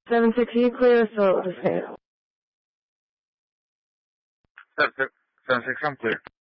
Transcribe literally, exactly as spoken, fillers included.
seven six, are you clear or still just hang it? seven six, seven six, I'm clear.